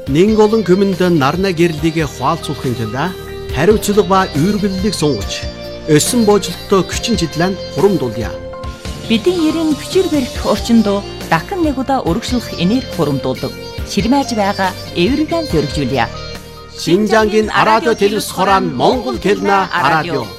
Нэг олон хүмүнд нарна гэрлийг хуалцуулахын тулд хариуцлага ба үйргэллийг сунгаж, өсөн боожлолттой хүчин чиглэн хурамдуулъя. Бидний ерийн хүчээр барих орчинд дахин нэг удаа өргөжлөх энерги хурамдуулдаг. Ширмэж байгаа эвэргэн зөргижүүлье. Шинжангийн радио телевиз хорон Монгол хэлний радио.